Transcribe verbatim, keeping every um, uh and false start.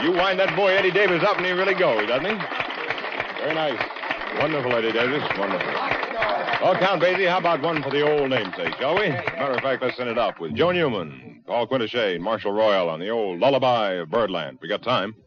You wind that boy Eddie Davis up and he really goes, doesn't he? Very nice. Wonderful, Eddie Davis. Wonderful. Well, Count Basie, how about one for the old namesake, shall we? Matter of fact, let's send it up with Joe Newman, Paul Quintochet, and Marshall Royal on the old Lullaby of Birdland. We got time.